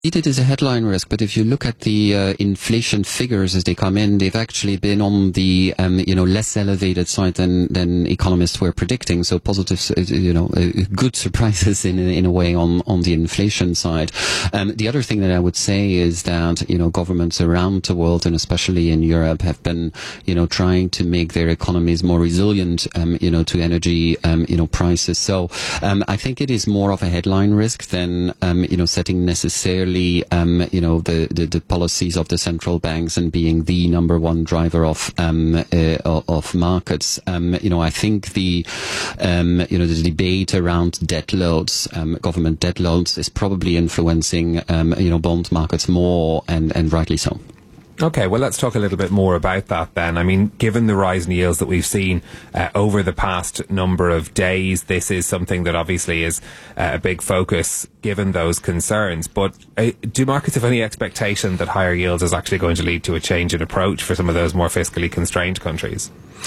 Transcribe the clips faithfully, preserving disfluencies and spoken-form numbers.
It is a headline risk, but if you look at the uh, inflation figures as they come in, they've actually been on the um, you know less elevated side than than economists were predicting. So positive, you know, uh, good surprises in in a way on on the inflation side. Um, the other thing that I would say is that you know governments around the world, and especially in Europe, have been you know trying to make their economies more resilient, um, you know, to energy um, you know prices. So um, I think it is more of a headline risk than um, you know setting necessarily Um, you know, the, the, the policies of the central banks and being the number one driver of um, uh, of markets. Um, you know, I think the um, you know the debate around debt loads, um, government debt loads, is probably influencing um, you know bond markets more, and and rightly so. Okay, well, let's talk a little bit more about that then. I mean, given the rise in yields that we've seen uh, over the past number of days, this is something that obviously is uh, a big focus given those concerns. But uh, do markets have any expectation that higher yields is actually going to lead to a change in approach for some of those more fiscally constrained countries?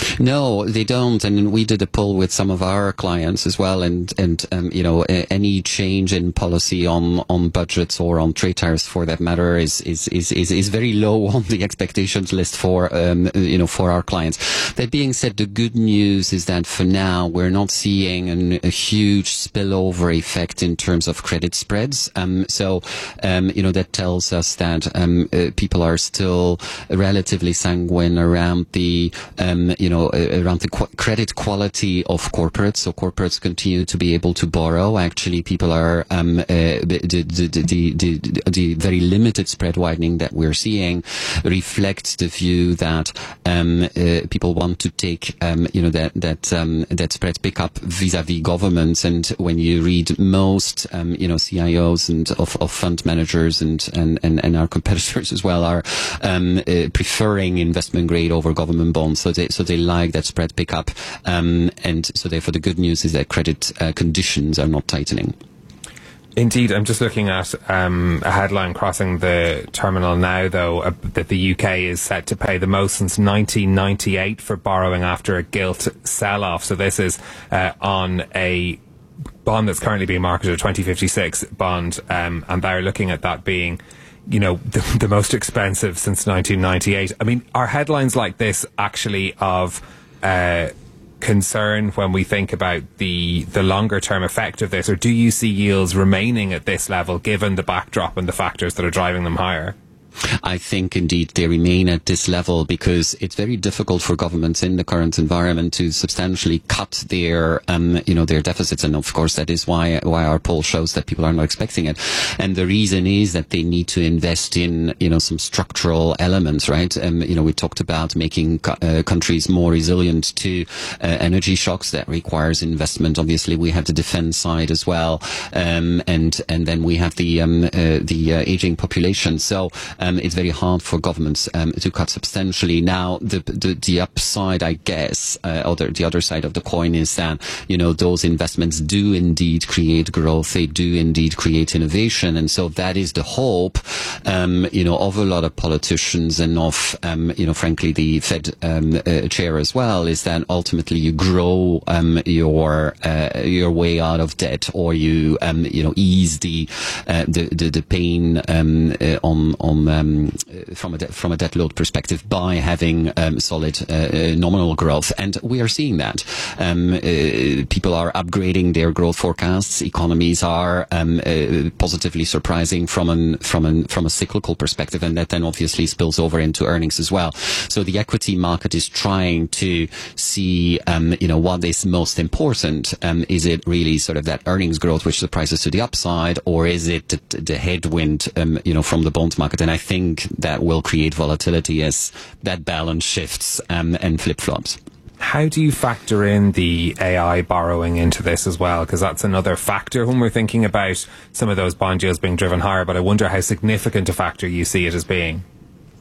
No, they don't. And we did a poll with some of our clients as well. And, and um, you know, any change in policy on, on budgets or on trade tariffs, for that matter, is, is, is, is, is very low on the expectations list for, um, you know, for our clients. That being said, the good news is that for now, we're not seeing an, a huge spillover effect in terms of credit spreads. Um, so, um, you know, that tells us that um, uh, people are still relatively sanguine around the, um, you know, uh, around the qu- credit quality of corporates. So corporates continue to be able to borrow. Actually, people are, um, uh, the, the, the, the, the very limited spread widening that we're seeing reflects the view that, um, uh, people want to take, um, you know, that, that, um, that spread pick up vis-a-vis governments. And when you read most, um, you know, C I Os and of, of fund managers and, and, and, and our competitors as well are, um, uh, preferring investment grade over government bonds. So they, so they like that spread pickup, um, and so therefore the good news is that credit uh, conditions are not tightening. Indeed, I'm just looking at um, a headline crossing the terminal now, though, uh, that the U K is set to pay the most since nineteen ninety-eight for borrowing after a gilt sell-off. So this is uh, on a bond that's currently being marketed, a twenty fifty-six bond, um, and they're looking at that being, you know, the, the most expensive since nineteen ninety-eight. I mean, are headlines like this actually of uh, concern when we think about the the longer term effect of this, or do you see yields remaining at this level given the backdrop and the factors that are driving them higher? I think indeed they remain at this level because it's very difficult for governments in the current environment to substantially cut their, um, you know, their deficits. And of course, that is why, why our poll shows that people are not expecting it. And the reason is that they need to invest in, you know, some structural elements, right? Um, you know, we talked about making uh, countries more resilient to uh, energy shocks. That requires investment. Obviously, we have the defense side as well. Um, and, and then we have the, um, uh, the uh, aging population. So, Um, it's very hard for governments um, to cut substantially. Now, the the, the upside, I guess, uh, other the other side of the coin is that you know those investments do indeed create growth. They do indeed create innovation, and so that is the hope, um, you know, of a lot of politicians and of um, you know, frankly, the Fed um, uh, chair as well. Is that ultimately you grow um, your uh, your way out of debt, or you um, you know ease the uh, the, the the pain um, uh, on on Um, from a de- from a debt load perspective by having um, solid uh, nominal growth, and we are seeing that. Um, uh, people are upgrading their growth forecasts. Economies are um, uh, positively surprising from an from an from a cyclical perspective, and that then obviously spills over into earnings as well. So the equity market is trying to see, um, you know, what is most important. Um, is it really sort of that earnings growth which surprises to the upside, or is it the, the headwind, um, you know, from the bond market? And I think that will create volatility as that balance shifts um, and flip-flops. How do you factor in the A I borrowing into this as well? Because that's another factor when we're thinking about some of those bond yields being driven higher, but I wonder how significant a factor you see it as being.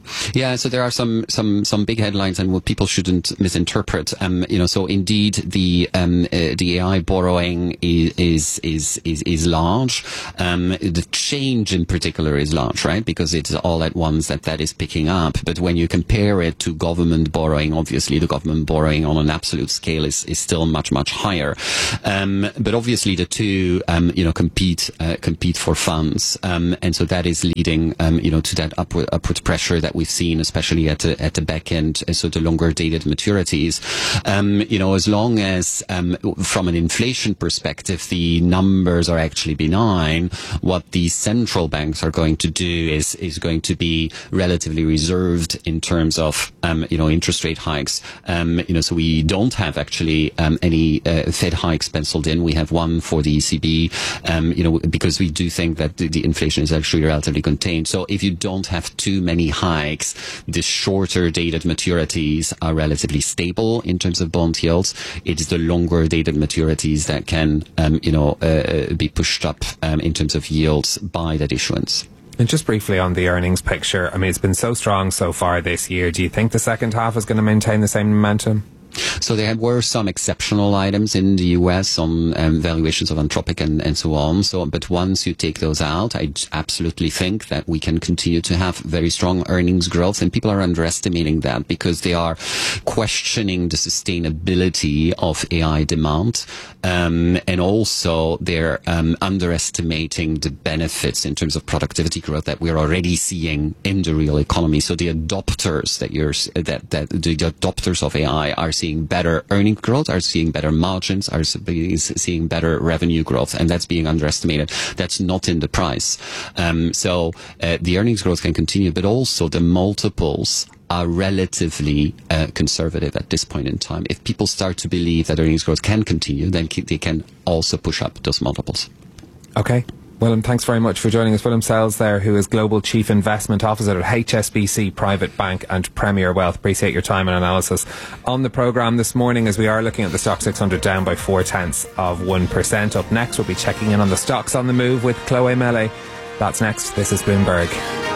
Yeah, so there are some some some big headlines, and what people shouldn't misinterpret. Um, you know, so indeed the um uh, the A I borrowing is is is is, is large. Um, the change in particular is large, right? Because it's all at once that that is picking up. But when you compare it to government borrowing, obviously the government borrowing on an absolute scale is is still much much higher. Um, but obviously the two um you know compete uh, compete for funds. Um, and so that is leading um you know to that upward upward pressure that we've seen, especially at the, at the back end, so the longer dated maturities. Um, you know, as long as, um, from an inflation perspective, the numbers are actually benign, what the central banks are going to do is, is going to be relatively reserved in terms of, um, you know, interest rate hikes. Um, you know, so we don't have actually, um, any, uh, Fed hikes penciled in. We have one for the E C B, um, you know, because we do think that the, the inflation is actually relatively contained. So if you don't have too many hikes, the shorter dated maturities are relatively stable in terms of bond yields. It's the longer dated maturities that can, um, you know, uh, be pushed up um, in terms of yields by that issuance. And just briefly on the earnings picture, I mean, it's been so strong so far this year. Do you think the second half is going to maintain the same momentum? So there were some exceptional items in the U S on um, valuations of Anthropic and, and so on. So, but once you take those out, I absolutely think that we can continue to have very strong earnings growth, and people are underestimating that because they are questioning the sustainability of A I demand, um, and also they're um, underestimating the benefits in terms of productivity growth that we're already seeing in the real economy. So the adopters that you're that that the adopters of A I are seeing seeing better earning growth, are seeing better margins, are seeing better revenue growth, and that's being underestimated. That's not in the price. Um, so uh, the earnings growth can continue, but also the multiples are relatively uh, conservative at this point in time. If people start to believe that earnings growth can continue, then they can also push up those multiples. Okay. Willem, thanks very much for joining us. Willem Sells there, who is Global Chief Investment Officer at H S B C Private Bank and Premier Wealth. Appreciate your time and analysis on the programme this morning, as we are looking at the Stock six hundred down by four tenths of one percent. Up next, we'll be checking in on the stocks on the move with Chloe Mele. That's next. This is Bloomberg.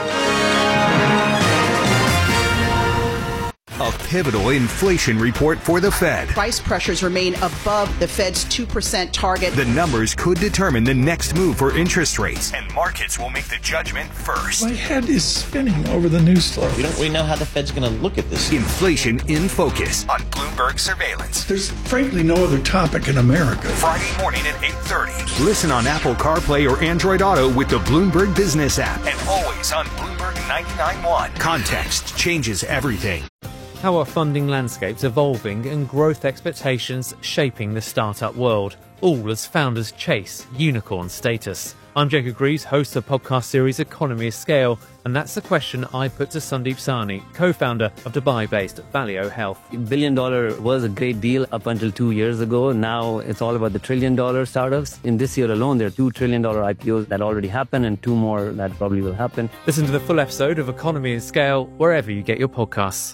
A pivotal inflation report for the Fed. Price pressures remain above the Fed's two percent target. The numbers could determine the next move for interest rates, and markets will make the judgment first. My head is spinning over the news story. We don't really know how the Fed's going to look at this. Inflation in Focus on Bloomberg Surveillance. There's frankly no other topic in America. Friday morning at eight thirty. Listen on Apple CarPlay or Android Auto with the Bloomberg Business app, and always on Bloomberg ninety-nine point one. Context changes everything. How are funding landscapes evolving and growth expectations shaping the startup world, all as founders chase unicorn status? I'm Jacob Greaves, host of the podcast series Economy of Scale, and that's the question I put to Sandeep Sahni, co-founder of Dubai-based Valeo Health. Billion dollar was a great deal up until two years ago. Now it's all about the trillion dollar startups. In this year alone, there are two trillion dollar I P Os that already happened and two more that probably will happen. Listen to the full episode of Economy of Scale wherever you get your podcasts.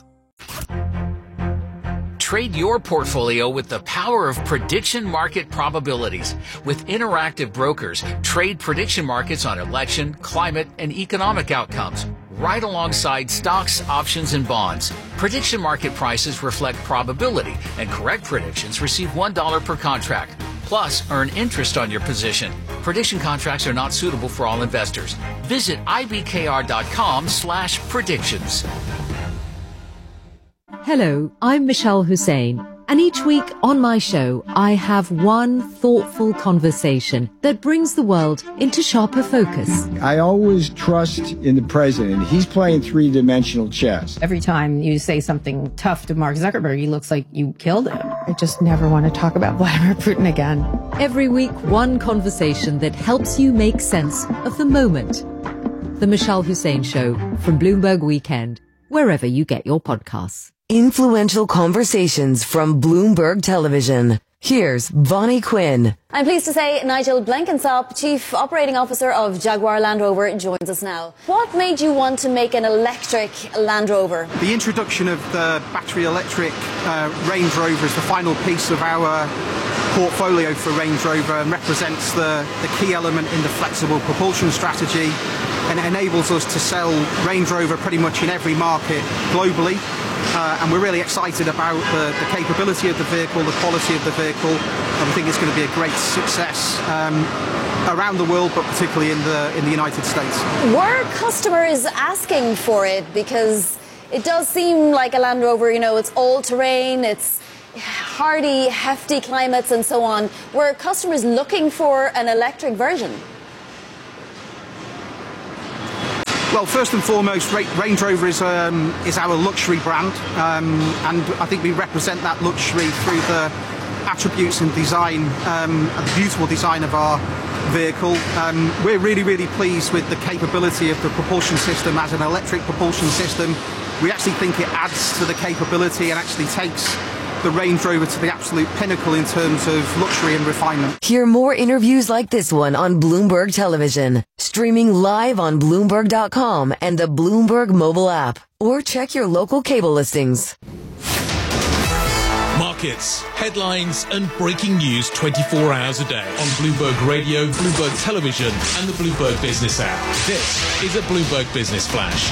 Trade your portfolio with the power of prediction market probabilities. With Interactive Brokers, trade prediction markets on election, climate, and economic outcomes, right alongside stocks, options, and bonds. Prediction market prices reflect probability, and correct predictions receive one dollar per contract. Plus, earn interest on your position. Prediction contracts are not suitable for all investors. Visit ibkr.com slash predictions. Hello, I'm Michelle Hussein, and each week on my show, I have one thoughtful conversation that brings the world into sharper focus. I always trust in the president. He's playing three-dimensional chess. Every time you say something tough to Mark Zuckerberg, he looks like you killed him. I just never want to talk about Vladimir Putin again. Every week, one conversation that helps you make sense of the moment. The Michelle Hussein Show from Bloomberg Weekend, wherever you get your podcasts. Influential conversations from Bloomberg Television. Here's Bonnie Quinn. I'm pleased to say Nigel Blenkinsop, Chief Operating Officer of Jaguar Land Rover, joins us now. What made you want to make an electric Land Rover? The introduction of the battery electric uh, Range Rover is the final piece of our portfolio for Range Rover and represents the, the key element in the flexible propulsion strategy. and it enables us to sell Range Rover pretty much in every market globally. Uh, and we're really excited about the, the capability of the vehicle, the quality of the vehicle, and we think it's going to be a great success um, around the world, but particularly in the in the United States. Were customers asking for it? Because it does seem like a Land Rover, you know, it's all-terrain, it's hardy, hefty climates and so on. Were customers looking for an electric version? Well, first and foremost, Range Rover is um, is our luxury brand, um, and I think we represent that luxury through the attributes and design, um, and the beautiful design of our vehicle. Um, we're really, really pleased with the capability of the propulsion system as an electric propulsion system. We actually think it adds to the capability and actually takes the Range Rover to the absolute pinnacle in terms of luxury and refinement. Hear more interviews like this one on Bloomberg Television, streaming live on Bloomberg dot com and the Bloomberg mobile app, or check your local cable listings. Markets, headlines and breaking news twenty-four hours a day on Bloomberg Radio, Bloomberg Television and the Bloomberg Business app. This is a Bloomberg Business Flash.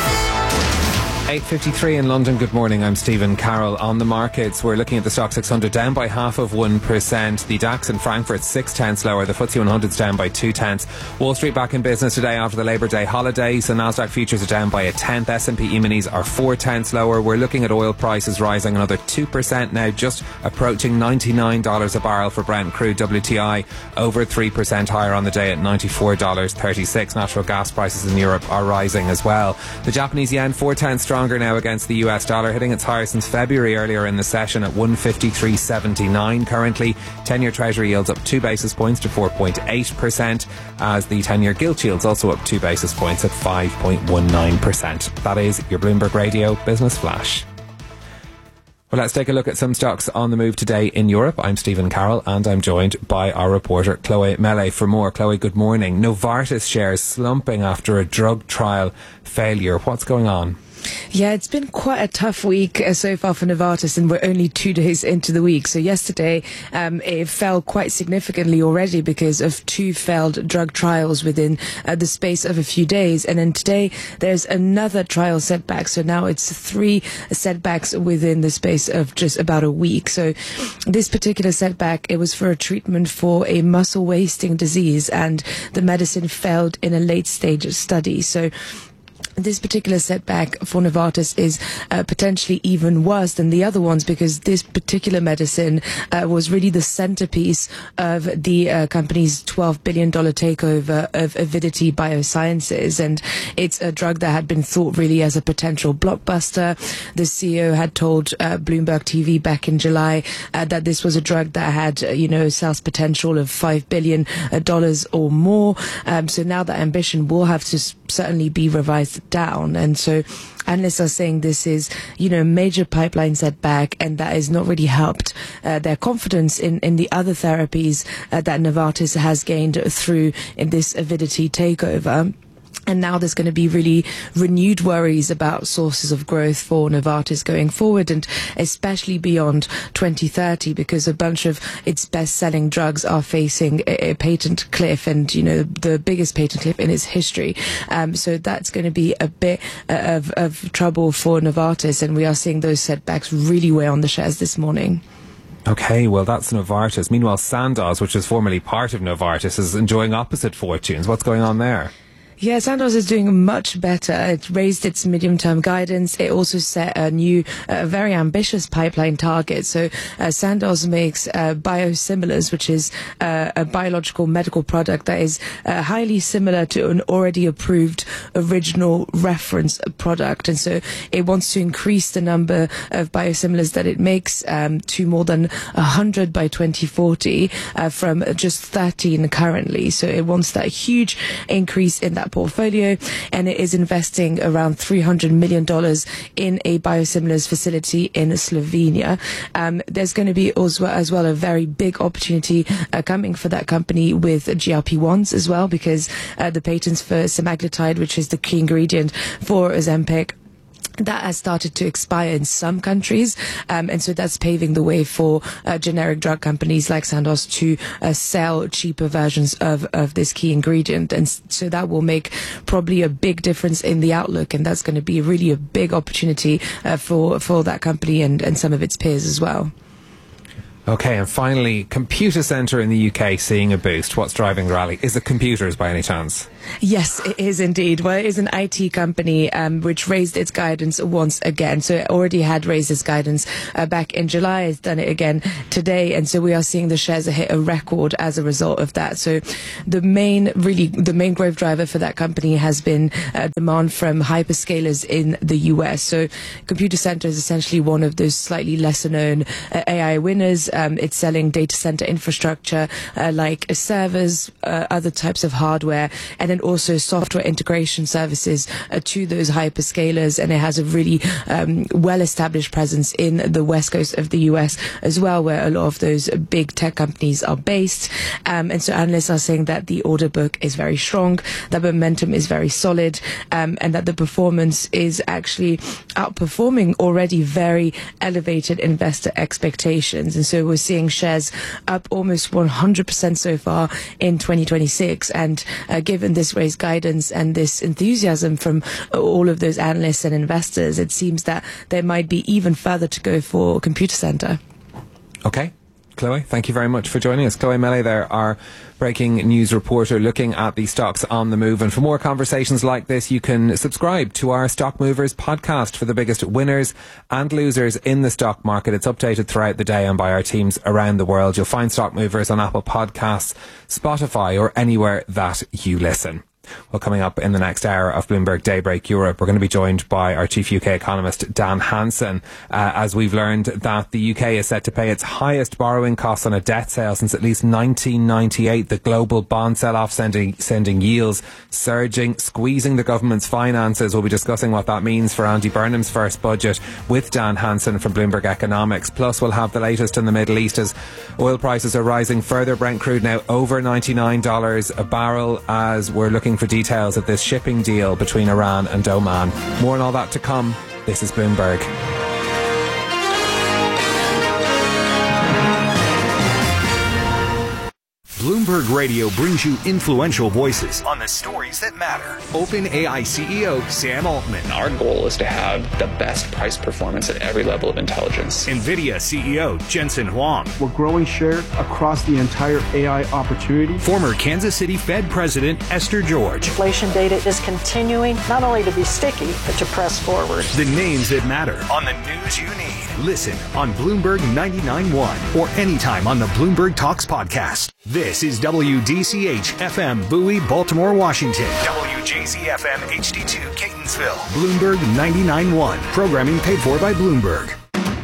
eight fifty-three in London. Good morning. I'm Stephen Carroll. On the markets, we're looking at the Stock six hundred down by half of one percent. The DAX in Frankfurt six tenths lower. The F T S E one hundred is down by two tenths. Wall Street back in business today after the Labour Day holiday. So Nasdaq futures are down by a tenth. S and P E-minis are four tenths lower. We're looking at oil prices rising another two percent now, just approaching ninety-nine dollars a barrel for Brent crude. W T I over three percent higher on the day at ninety-four dollars thirty-six. Natural gas prices in Europe are rising as well. The Japanese yen four tenths stronger now against the U S dollar, hitting its higher since February earlier in the session at one fifty-three seventy-nine. Currently, ten-year Treasury yields up two basis points to four point eight percent, as the ten-year gilt yields also up two basis points at five point one nine percent. That is your Bloomberg Radio Business Flash. Well, let's take a look at some stocks on the move today in Europe. I'm Stephen Carroll and I'm joined by our reporter Chloe Mele for more. Chloe, good morning. Novartis shares slumping after a drug trial failure. What's going on? Yeah, it's been quite a tough week uh, so far for Novartis, and we're only two days into the week. So yesterday, um, it fell quite significantly already because of two failed drug trials within uh, the space of a few days. And then today, there's another trial setback. So now it's three setbacks within the space of just about a week. So this particular setback, it was for a treatment for a muscle wasting disease, and the medicine failed in a late stage study. So this particular setback for Novartis is uh, potentially even worse than the other ones, because this particular medicine uh, was really the centerpiece of the uh, company's twelve billion dollars takeover of Avidity Biosciences, and it's a drug that had been thought really as a potential blockbuster. The C E O had told uh, Bloomberg T V back in July uh, that this was a drug that had, uh, you know, sales potential of five billion dollars or more. Um, so now that ambition will have to s- certainly be revised down, and so analysts are saying this is, you know, major pipeline setback, and that has not really helped uh, their confidence in, in the other therapies uh, that Novartis has gained through in this Avidity takeover. And now there's going to be really renewed worries about sources of growth for Novartis going forward, and especially beyond twenty thirty, because a bunch of its best-selling drugs are facing a, a patent cliff, and, you know, the biggest patent cliff in its history. Um, so that's going to be a bit of, of trouble for Novartis, and we are seeing those setbacks really weigh on the shares this morning. Okay, well, that's Novartis. Meanwhile, Sandoz, which was formerly part of Novartis, is enjoying opposite fortunes. What's going on there? Yeah, Sandoz is doing much better. It raised its medium-term guidance. It also set a new, uh, very ambitious pipeline target. So uh, Sandoz makes uh, biosimilars, which is uh, a biological medical product that is uh, highly similar to an already approved original reference product. And so it wants to increase the number of biosimilars that it makes um, to more than one hundred by twenty forty uh, from just thirteen currently. So it wants that huge increase in that portfolio, and it is investing around three hundred million dollars in a biosimilars facility in Slovenia. Um, there's going to be as well, as well a very big opportunity uh, coming for that company with G L P ones as well, because uh, the patents for semaglutide, which is the key ingredient for Ozempic, that has started to expire in some countries, um, and so that's paving the way for uh, generic drug companies like Sandoz to uh, sell cheaper versions of, of this key ingredient, and so that will make probably a big difference in the outlook, and that's going to be really a big opportunity uh, for for that company and, and some of its peers as well. Okay, and finally, Computacenter in the U K seeing a boost. What's driving the rally? Is it computers by any chance? Yes, it is indeed. Well, it is an I T company um, which raised its guidance once again. So it already had raised its guidance uh, back in July. It's done it again today. And so we are seeing the shares hit a record as a result of that. So the main, really, the main growth driver for that company has been uh, demand from hyperscalers in the U S. So Computacenter is essentially one of those slightly lesser known uh, A I winners. Um, it's selling data center infrastructure uh, like servers, uh, other types of hardware, and then also software integration services uh, to those hyperscalers. And it has a really um, well-established presence in the west coast of the U S as well, where a lot of those big tech companies are based. Um, and so analysts are saying that the order book is very strong, that momentum is very solid, um, and that the performance is actually outperforming already very elevated investor expectations. And so we're seeing shares up almost one hundred percent so far in twenty twenty-six. And uh, given this raised guidance and this enthusiasm from all of those analysts and investors, it seems that there might be even further to go for Computacenter. Okay. Chloe, thank you very much for joining us. Chloe Melee there, our breaking news reporter, looking at the stocks on the move. And for more conversations like this, you can subscribe to our Stock Movers podcast for the biggest winners and losers in the stock market. It's updated throughout the day and by our teams around the world. You'll find Stock Movers on Apple Podcasts, Spotify, or anywhere that you listen. Well, coming up in the next hour of Bloomberg Daybreak Europe, we're going to be joined by our chief U K economist, Dan Hansen, uh, as we've learned that the U K is set to pay its highest borrowing costs on a debt sale since at least nineteen ninety-eight. The global bond sell-off sending, sending yields surging, squeezing the government's finances. We'll be discussing what that means for Andy Burnham's first budget with Dan Hansen from Bloomberg Economics. Plus, we'll have the latest in the Middle East as oil prices are rising further. Brent crude now over ninety-nine dollars a barrel, as we're looking for details of this shipping deal between Iran and Oman. More on all that to come. This is Bloomberg. Bloomberg Radio brings you influential voices on the stories that matter. OpenAI C E O Sam Altman. Our goal is to have the best price performance at every level of intelligence. NVIDIA C E O Jensen Huang. We're growing share across the entire A I opportunity. Former Kansas City Fed President Esther George. Inflation data is continuing not only to be sticky, but to press forward. The names that matter on the news you need. Listen on Bloomberg ninety-nine point one or anytime on the Bloomberg Talks podcast. This is W D C H F M Bowie, Baltimore, Washington. W J Z F M H D two, Catonsville. Bloomberg ninety-nine point one. Programming paid for by Bloomberg.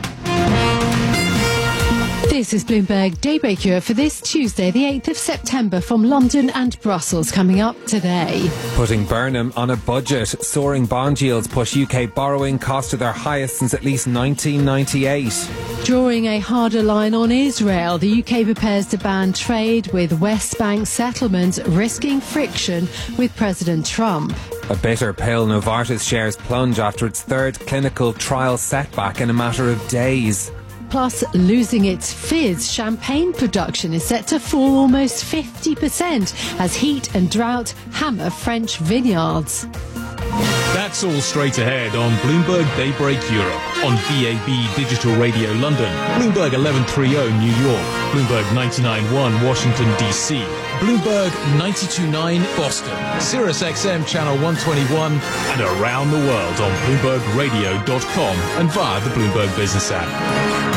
This is Bloomberg Daybreak Europe for this Tuesday, the eighth of September, from London and Brussels. Coming up today. Putting Burnham on a budget. Soaring bond yields push U K borrowing costs to their highest since at least nineteen ninety-eight. Drawing a harder line on Israel, the U K prepares to ban trade with West Bank settlement, risking friction with President Trump. A bitter pill. Novartis shares plunge after its third clinical trial setback in a matter of days. Plus, losing its fizz, champagne production is set to fall almost fifty percent as heat and drought hammer French vineyards. That's all straight ahead on Bloomberg Daybreak Europe, on D A B Digital Radio London, Bloomberg eleven thirty New York, Bloomberg ninety-nine point one Washington D C, Bloomberg ninety-two point nine Boston, Sirius X M Channel one twenty-one, and around the world on Bloomberg Radio dot com and via the Bloomberg Business app.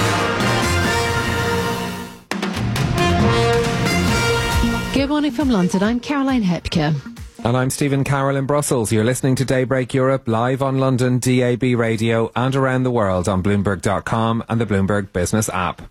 Good morning from London. I'm Caroline Hepker. And I'm Stephen Carroll in Brussels. You're listening to Daybreak Europe live on London D A B Radio and around the world on Bloomberg dot com and the Bloomberg Business app.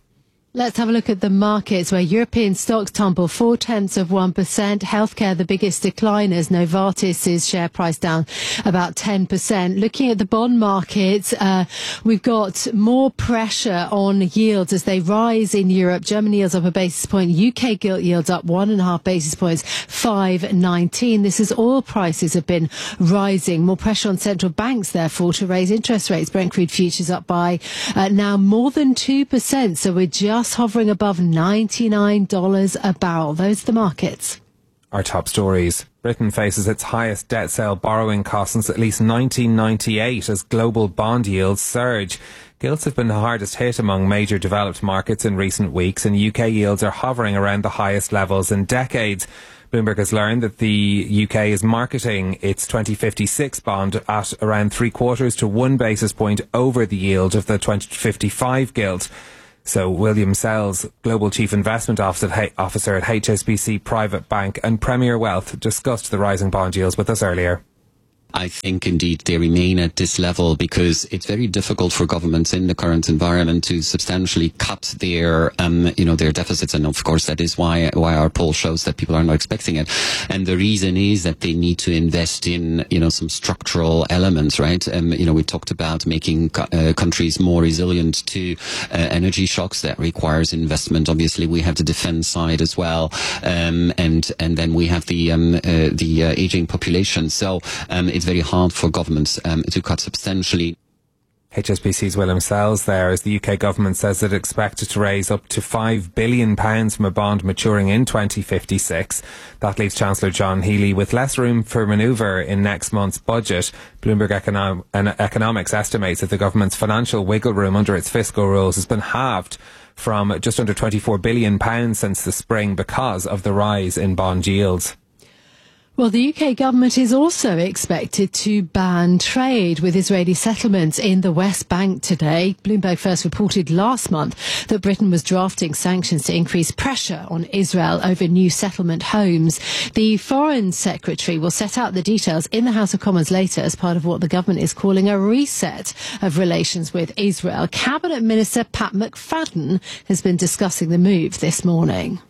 Let's have a look at the markets where European stocks tumble four tenths of one percent. Healthcare, the biggest decliners. Novartis's share price down about ten percent. Looking at the bond markets, uh, we've got more pressure on yields as they rise in Europe. German yields up a basis point. U K gilt yields up one and a half basis points, five nineteen. This is oil prices have been rising. More pressure on central banks, therefore, to raise interest rates. Brent crude futures up by uh, now more than two percent. So we're just hovering above ninety-nine dollars a barrel. Those are the markets. Our top stories. Britain faces its highest debt sale borrowing cost since at least nineteen ninety-eight as global bond yields surge. Gilts have been the hardest hit among major developed markets in recent weeks, and U K yields are hovering around the highest levels in decades. Bloomberg has learned that the U K is marketing its twenty fifty-six bond at around three quarters to one basis point over the yield of the twenty fifty-five gilt. So William Sells, Global Chief Investment Officer at H S B C Private Bank and Premier Wealth, discussed the rising bond yields with us earlier. I think indeed they remain at this level because it's very difficult for governments in the current environment to substantially cut their, um, you know, their deficits. And of course, that is why, why our poll shows that people are not expecting it. And the reason is that they need to invest in, you know, some structural elements, right? Um, you know, we talked about making co- uh, countries more resilient to uh, energy shocks. That requires investment. Obviously, we have the defense side as well. Um, and, and then we have the, um, uh, the uh, aging population. So, um, it's very hard for governments um, to cut substantially. H S B C's William Sells there, as the U K government says it expected to raise up to five billion pounds from a bond maturing in twenty fifty-six. That leaves Chancellor John Healey with less room for manoeuvre in next month's budget. Bloomberg Econom- Economics estimates that the government's financial wiggle room under its fiscal rules has been halved from just under twenty-four billion pounds since the spring because of the rise in bond yields. Well, the U K government is also expected to ban trade with Israeli settlements in the West Bank today. Bloomberg first reported last month that Britain was drafting sanctions to increase pressure on Israel over new settlement homes. The Foreign Secretary will set out the details in the House of Commons later as part of what the government is calling a reset of relations with Israel. Cabinet Minister Pat McFadden has been discussing the move this morning.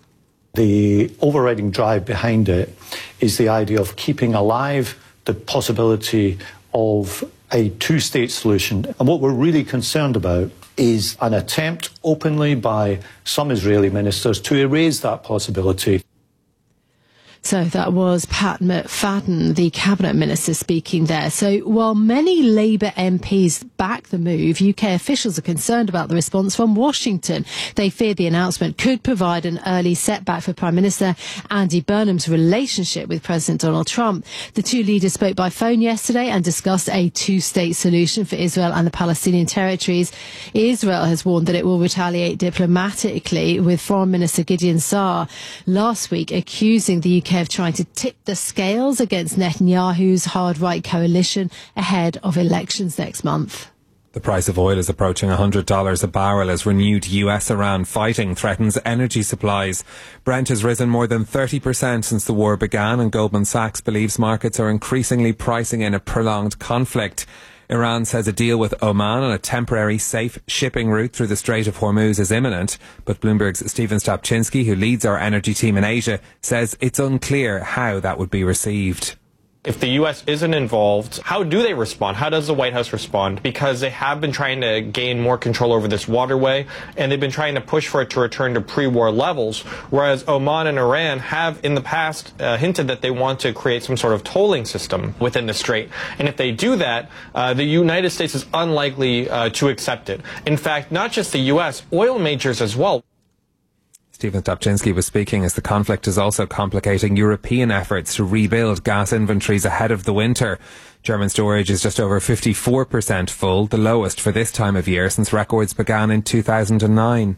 The overriding drive behind it is the idea of keeping alive the possibility of a two-state solution. And what we're really concerned about is an attempt openly by some Israeli ministers to erase that possibility. So that was Pat McFadden, the Cabinet Minister, speaking there. So while many Labour M Ps back the move, U K officials are concerned about the response from Washington. They fear the announcement could provide an early setback for Prime Minister Andy Burnham's relationship with President Donald Trump. The two leaders spoke by phone yesterday and discussed a two-state solution for Israel and the Palestinian territories. Israel has warned that it will retaliate diplomatically, with Foreign Minister Gideon Saar last week accusing the U K of trying to tip the scales against Netanyahu's hard-right coalition ahead of elections next month. The price of oil is approaching one hundred dollars a barrel as renewed U S-Iran fighting threatens energy supplies. Brent has risen more than thirty percent since the war began, and Goldman Sachs believes markets are increasingly pricing in a prolonged conflict. Iran says a deal with Oman on a temporary safe shipping route through the Strait of Hormuz is imminent, but Bloomberg's Stephen Stopczynski, who leads our energy team in Asia, says it's unclear how that would be received. If the U S isn't involved, how do they respond? How does the White House respond? Because they have been trying to gain more control over this waterway, and they've been trying to push for it to return to pre-war levels, whereas Oman and Iran have in the past uh, hinted that they want to create some sort of tolling system within the strait. And if they do that, uh, the United States is unlikely uh, to accept it. In fact, not just the U S, oil majors as well. Stephen Stopczynski was speaking as the conflict is also complicating European efforts to rebuild gas inventories ahead of the winter. German storage is just over fifty-four percent full, the lowest for this time of year since records began in two thousand nine.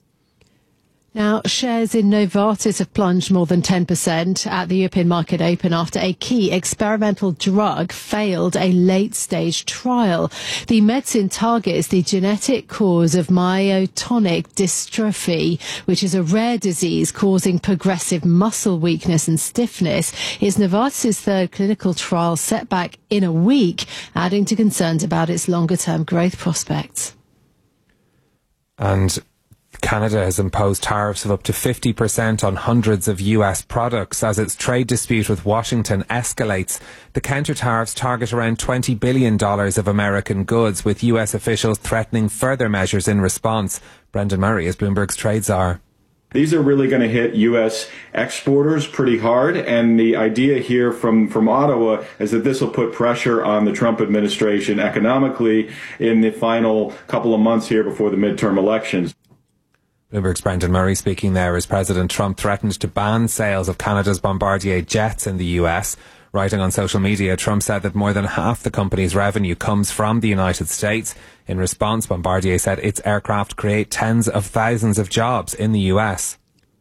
Now, shares in Novartis have plunged more than ten percent at the European market open after a key experimental drug failed a late-stage trial. The medicine targets the genetic cause of myotonic dystrophy, which is a rare disease causing progressive muscle weakness and stiffness. It's Novartis' third clinical trial setback in a week, adding to concerns about its longer-term growth prospects. And Canada has imposed tariffs of up to fifty percent on hundreds of U S products as its trade dispute with Washington escalates. The counter-tariffs target around twenty billion dollars of American goods, with U S officials threatening further measures in response. Brendan Murray is Bloomberg's trade czar. These are really going to hit U S exporters pretty hard, and the idea here from, from Ottawa is that this will put pressure on the Trump administration economically in the final couple of months here before the midterm elections. Bloomberg's Brendan Murray speaking there as President Trump threatened to ban sales of Canada's Bombardier jets in the U S. Writing on social media, Trump said that more than half the company's revenue comes from the United States. In response, Bombardier said its aircraft create tens of thousands of jobs in the U S.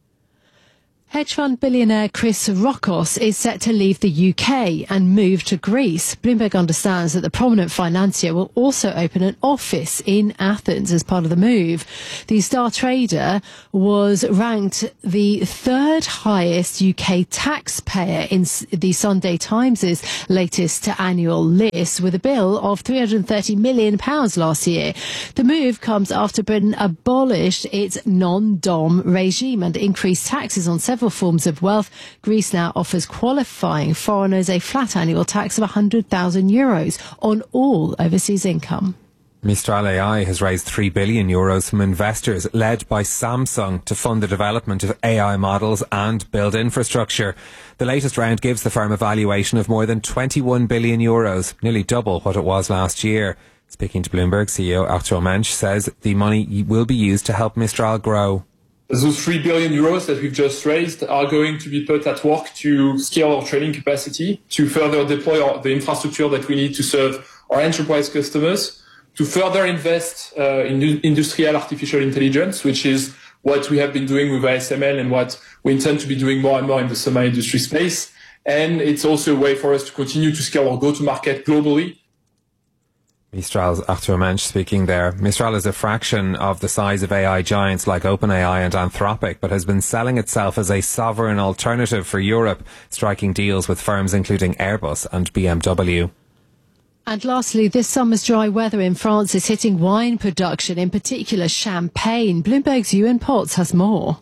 Hedge fund billionaire Chris Rockos is set to leave the U K and move to Greece. Bloomberg understands that the prominent financier will also open an office in Athens as part of the move. The star trader was ranked the third highest U K taxpayer in the Sunday Times' latest annual list, with a bill of three hundred thirty million pounds last year. The move comes after Britain abolished its non-dom regime and increased taxes on several forms of wealth. Greece now offers qualifying foreigners a flat annual tax of one hundred thousand euros on all overseas income. Mistral A I has raised three billion euros from investors led by Samsung to fund the development of A I models and build infrastructure. The latest round gives the firm a valuation of more than twenty-one billion euros, nearly double what it was last year. Speaking to Bloomberg, C E O Arthur Mensch says the money will be used to help Mistral grow. Those three billion euros that we've just raised are going to be put at work to scale our trading capacity, to further deploy our, the infrastructure that we need to serve our enterprise customers, to further invest uh, in industrial artificial intelligence, which is what we have been doing with A S M L and what we intend to be doing more and more in the semi-industry space. And it's also a way for us to continue to scale our go-to-market globally. Mistral's Arthur Mensch speaking there. Mistral is a fraction of the size of A I giants like OpenAI and Anthropic, but has been selling itself as a sovereign alternative for Europe, striking deals with firms including Airbus and B M W. And lastly, this summer's dry weather in France is hitting wine production, in particular champagne. Bloomberg's Ewan Potts has more.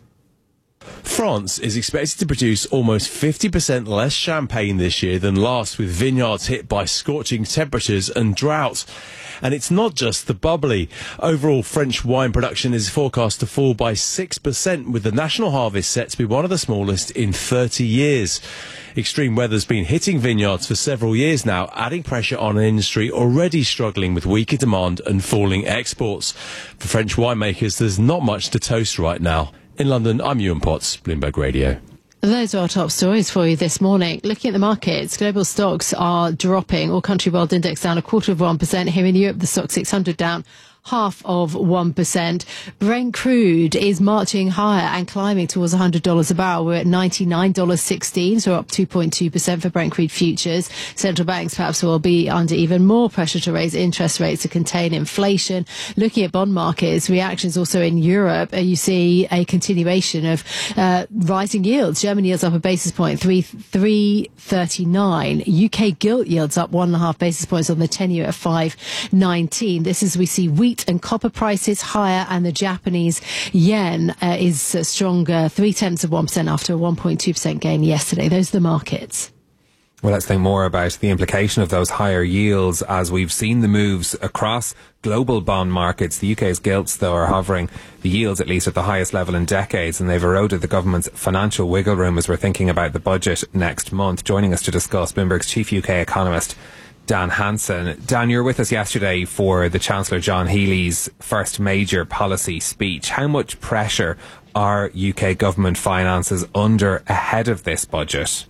France is expected to produce almost fifty percent less champagne this year than last, with vineyards hit by scorching temperatures and drought. And it's not just the bubbly. Overall, French wine production is forecast to fall by six percent, with the national harvest set to be one of the smallest in thirty years. Extreme weather's been hitting vineyards for several years now, adding pressure on an industry already struggling with weaker demand and falling exports. For French winemakers, there's not much to toast right now. In London, I'm Ewan Potts, Bloomberg Radio. Those are our top stories for you this morning. Looking at the markets, global stocks are dropping. All country world index down a quarter of one percent. Here in Europe, the stock six hundred down half of one percent. Brent crude is marching higher and climbing towards one hundred dollars a barrel. We're at ninety-nine dollars and sixteen cents, so up two point two percent for Brent crude futures. Central banks perhaps will be under even more pressure to raise interest rates to contain inflation. Looking at bond markets, reactions also in Europe, you see a continuation of uh, rising yields. Germany yields up a basis point, three thirty-nine. U K gilt yields up one and a half basis points on the ten-year at five nineteen. This is we see wheat and copper prices higher, and the Japanese yen uh, is uh, stronger, three tenths of one percent after a one point two percent gain yesterday. Those are the markets. Well, let's think more about the implication of those higher yields as we've seen the moves across global bond markets. The U K's gilts, though, are hovering, the yields at least, at the highest level in decades, and they've eroded the government's financial wiggle room as we're thinking about the budget next month. Joining us to discuss, Bloomberg's chief U K economist, Dan Hanson. Dan, you were with us yesterday for the Chancellor John Healey's first major policy speech. How much pressure are U K government finances under ahead of this budget?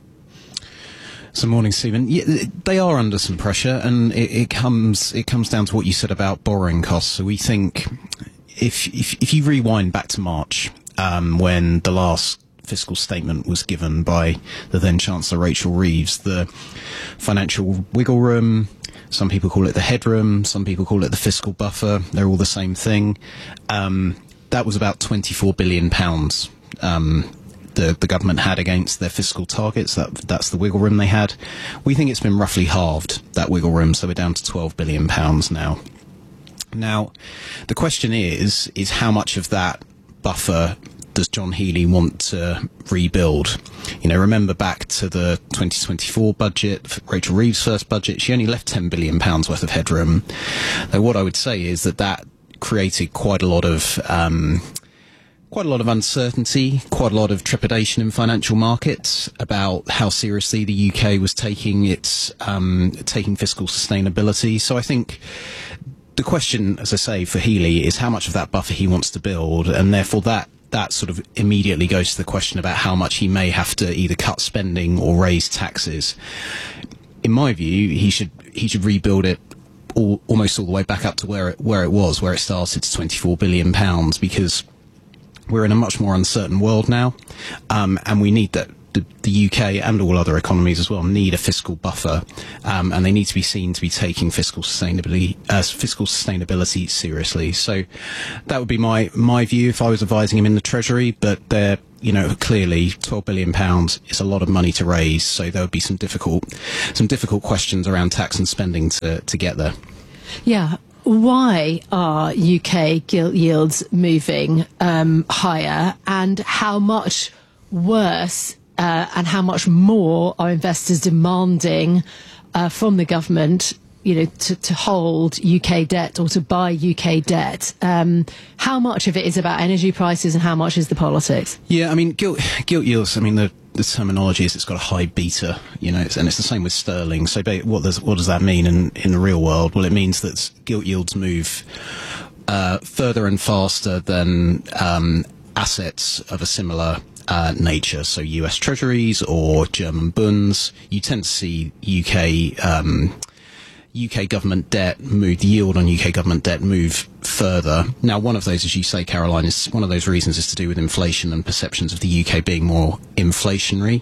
So, morning, Stephen. Yeah, they are under some pressure, and it, it comes it comes down to what you said about borrowing costs. So we think if if, if you rewind back to March, um, when the last fiscal statement was given by the then Chancellor Rachel Reeves, the financial wiggle room, some people call it the headroom, some people call it the fiscal buffer, they're all the same thing. Um, that was about twenty-four billion pounds um, the, the government had against their fiscal targets. That, that's the wiggle room they had. We think it's been roughly halved, that wiggle room, so we're down to twelve billion pounds now. Now, the question is, is how much of that buffer does John Healey want to rebuild? You know, remember back to the twenty twenty-four budget, Rachel Reeves' first budget, she only left ten billion pounds worth of headroom. Now, what I would say is that that created quite a lot of um, quite a lot of uncertainty, quite a lot of trepidation in financial markets about how seriously the U K was taking its um, taking fiscal sustainability. So I think the question, as I say, for Healey is how much of that buffer he wants to build, and therefore that that sort of immediately goes to the question about how much he may have to either cut spending or raise taxes. In my view, he should he should rebuild it all, almost all the way back up to where it, where it was, where it started, to twenty-four billion pounds, because we're in a much more uncertain world now, um, and we need that. The, the U K and all other economies as well need a fiscal buffer, um, and they need to be seen to be taking fiscal sustainability, uh, fiscal sustainability seriously. So that would be my my view if I was advising him in the Treasury. But they're, you know, clearly twelve billion pounds is a lot of money to raise. So there would be some difficult some difficult questions around tax and spending to to get there. Yeah. Why are U K gilt yields moving um, higher, and how much worse uh, and how much more are investors demanding uh, from the government, you know, to, to hold U K debt or to buy U K debt? Um, how much of it is about energy prices and how much is the politics? Yeah, I mean, gilt, gilt yields, I mean, the, the terminology is it's got a high beta, you know, and it's the same with sterling. So what does, what does that mean in, in the real world? Well, it means that gilt yields move uh, further and faster than um, assets of a similar Uh, nature, so U S Treasuries or German bonds. You tend to see U K um, U K government debt move, the yield on U K government debt move further. Now, one of those, as you say, Caroline, is one of those reasons is to do with inflation and perceptions of the U K being more inflationary.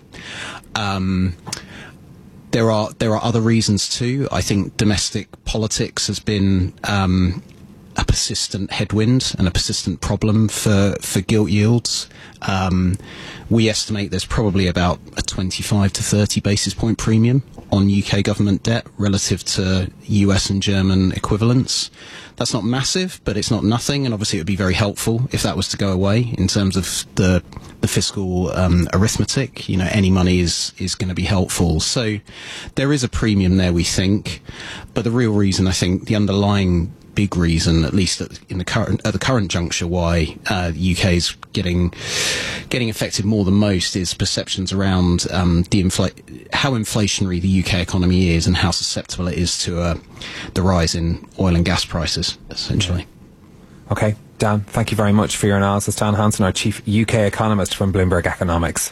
Um, there are there are other reasons too. I think domestic politics has been um, a persistent headwind and a persistent problem for, for gilt yields. Um, we estimate there's probably about a twenty-five to thirty basis point premium on U K government debt relative to U S and German equivalents. That's not massive, but it's not nothing, and obviously it would be very helpful if that was to go away in terms of the the fiscal um, arithmetic. You know, any money is is going to be helpful. So there is a premium there, we think, but the real reason, I think, the underlying big reason, at least at, in the current at the current juncture, why uh, the U K is getting getting affected more than most is perceptions around um, the infl- how inflationary the U K economy is and how susceptible it is to uh, the rise in oil and gas prices, essentially. Okay, Dan, thank you very much for your analysis. Dan Hansen, our chief U K economist from Bloomberg Economics.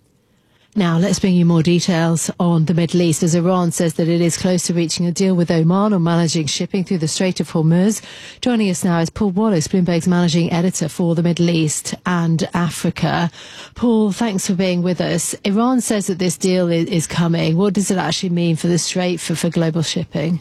Now, let's bring you more details on the Middle East, as Iran says that it is close to reaching a deal with Oman on managing shipping through the Strait of Hormuz. Joining us now is Paul Wallace, Bloomberg's managing editor for the Middle East and Africa. Paul, thanks for being with us. Iran says that this deal is, is coming. What does it actually mean for the Strait, for, for global shipping?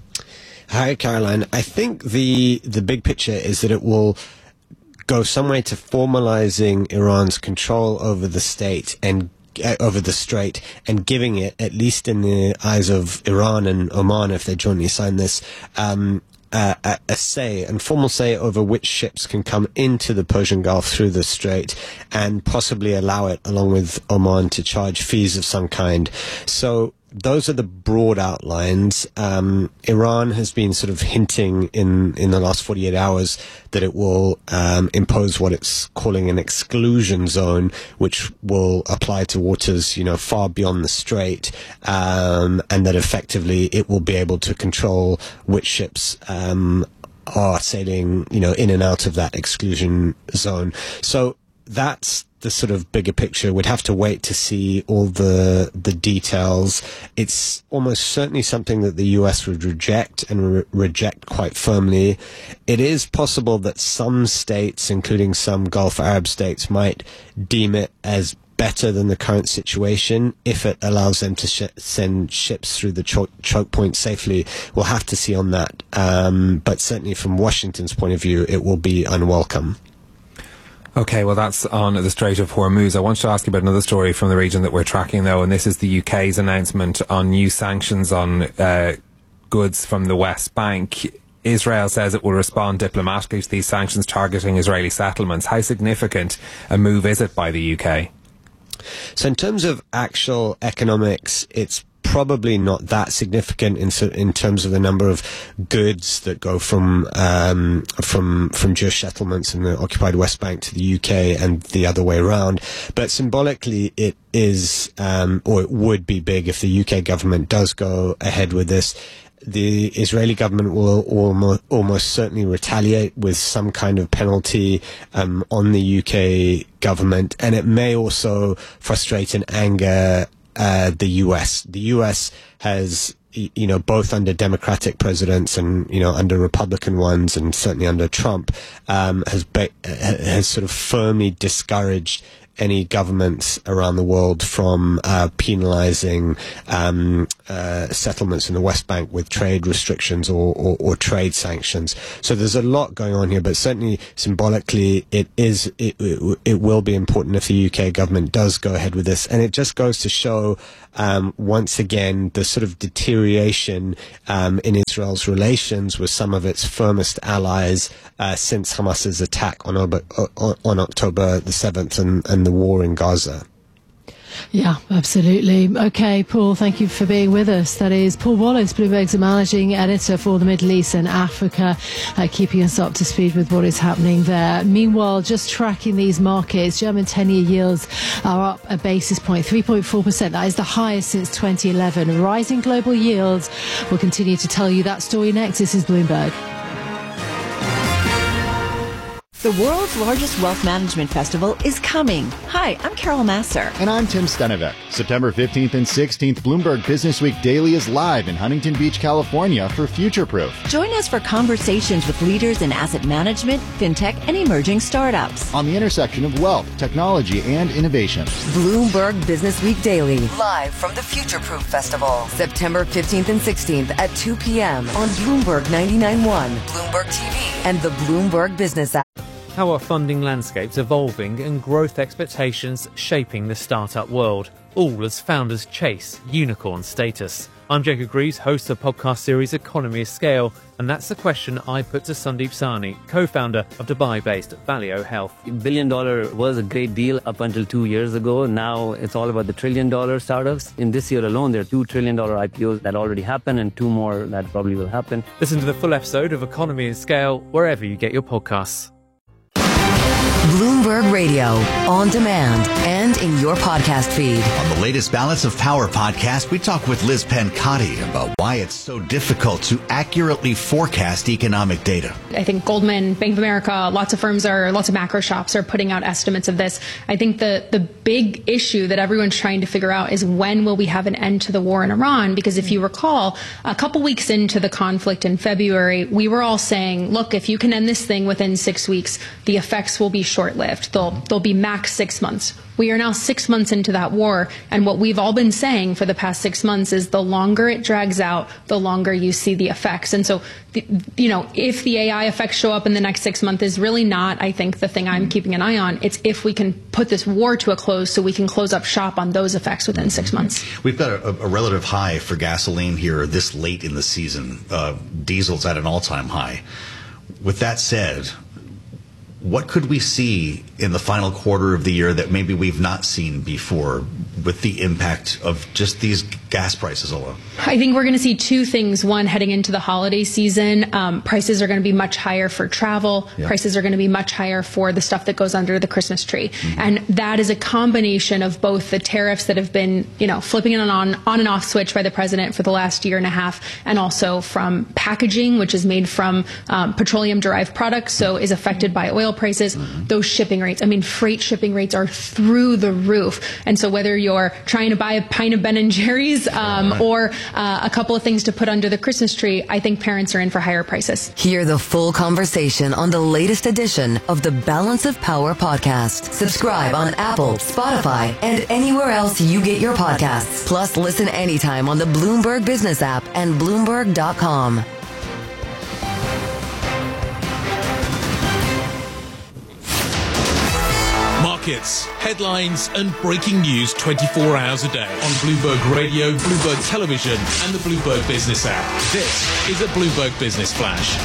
Hi, Caroline. I think the the big picture is that it will go some way to formalizing Iran's control over the state and over the Strait, and giving it, at least in the eyes of Iran and Oman, if they jointly sign this, um, uh, a, a say, and formal say over which ships can come into the Persian Gulf through the Strait, and possibly allow it, along with Oman, to charge fees of some kind. So those are the broad outlines. Um, Iran has been sort of hinting in, in the last forty-eight hours that it will um, impose what it's calling an exclusion zone, which will apply to waters, you know, far beyond the Strait, um, and that effectively it will be able to control which ships um, are sailing, you know, in and out of that exclusion zone. So that's the sort of bigger picture. We'd have to wait to see all the the details. It's almost certainly something that the U S would reject, and re- reject quite firmly. It is possible that some states, including some Gulf Arab states, might deem it as better than the current situation if it allows them to sh- send ships through the cho- choke point safely. We'll have to see on that. Um, but certainly from Washington's point of view, it will be unwelcome. Okay, well, that's on the Strait of Hormuz. I want to ask you about another story from the region that we're tracking, though, and this is the U K's announcement on new sanctions on uh, goods from the West Bank. Israel says it will respond diplomatically to these sanctions targeting Israeli settlements. How significant a move is it by the U K? So in terms of actual economics, it's probably not that significant in in terms of the number of goods that go from um, from from Jewish settlements in the occupied West Bank to the U K and the other way around. But symbolically, it is um, or it would be big if the U K government does go ahead with this. The Israeli government will almost, almost certainly retaliate with some kind of penalty um, on the U K government, and it may also frustrate and anger uh, the U S. The U S has, you know, both under Democratic presidents and, you know, under Republican ones, and certainly under Trump, um, has be- has sort of firmly discouraged any governments around the world from uh, penalizing um, uh, settlements in the West Bank with trade restrictions or, or, or trade sanctions. So there's a lot going on here, but certainly symbolically it is it, it, it will be important if the U K government does go ahead with this. And it just goes to show um, once again the sort of deterioration um, in Israel's relations with some of its firmest allies uh, since Hamas's attack on, Ob- on October the seventh and, and the war in Gaza. Yeah, absolutely. Okay, Paul, thank you for being with us. That is Paul Wallace, Bloomberg's managing editor for the Middle East and Africa, uh, keeping us up to speed with what is happening there. Meanwhile, just tracking these markets, German ten-year yields are up a basis point, three point four percent. That is the highest since twenty eleven. Rising global yields. We'll continue to tell you that story next. This is Bloomberg. The world's largest wealth management festival is coming. Hi, I'm Carol Masser. And I'm Tim Stenevec. September fifteenth and sixteenth, Bloomberg Business Week Daily is live in Huntington Beach, California for Futureproof. Join us for conversations with leaders in asset management, fintech, and emerging startups. On the intersection of wealth, technology, and innovation. Bloomberg Business Week Daily, live from the Futureproof Festival. September fifteenth and sixteenth at two p.m. on Bloomberg ninety-nine point one, Bloomberg T V, and the Bloomberg Business app. How are funding landscapes evolving and growth expectations shaping the startup world, all as founders chase unicorn status? I'm Jacob Greaves, host of the podcast series Economy of Scale, and that's the question I put to Sandeep Sahni, co-founder of Dubai-based Valeo Health. Billion dollar was a great deal up until two years ago. Now it's all about the trillion dollar startups. In this year alone, there are two trillion dollar I P Os that already happened and two more that probably will happen. Listen to the full episode of Economy of Scale wherever you get your podcasts. Bloomberg Radio, on demand and in your podcast feed. On the latest Balance of Power podcast, we talk with Liz Pencotti about why it's so difficult to accurately forecast economic data. I think Goldman, Bank of America, lots of firms are, lots of macro shops are putting out estimates of this. I think the, the big issue that everyone's trying to figure out is when will we have an end to the war in Iran? Because if you recall, a couple weeks into the conflict in February, we were all saying, look, if you can end this thing within six weeks, the effects will be short-lived. They'll, they'll be max six months. We are now six months into that war, and what we've all been saying for the past six months is the longer it drags out, the longer you see the effects. And so, the, you know, if the A I effects show up in the next six months is really not, I think, the thing I'm keeping an eye on. It's if we can put this war to a close so we can close up shop on those effects within six months. We've got a, a relative high for gasoline here this late in the season. Uh, diesel's at an all-time high. With that said, what could we see in the final quarter of the year that maybe we've not seen before with the impact of just these gas prices alone? I think we're going to see two things. One, heading into the holiday season, um, prices are going to be much higher for travel. Yeah. Prices are going to be much higher for the stuff that goes under the Christmas tree. Mm-hmm. And that is a combination of both the tariffs that have been, you know, flipping an on, on and off switch by the president for the last year and a half, and also from packaging, which is made from um, petroleum-derived products, so is affected by oil prices. Mm-hmm. Those shipping rates, I mean, freight shipping rates are through the roof. And so whether you're trying to buy a pint of Ben and Jerry's um, right. or uh, a couple of things to put under the Christmas tree, I think parents are in for higher prices. Hear the full conversation on the latest edition of the Balance of Power podcast. Subscribe on Apple, Spotify, and anywhere else you get your podcasts. Plus, listen anytime on the Bloomberg Business app and Bloomberg dot com. markets, headlines and breaking news twenty-four hours a day on Bloomberg Radio, Bloomberg Television and the Bloomberg Business app. This is a Bloomberg Business Flash.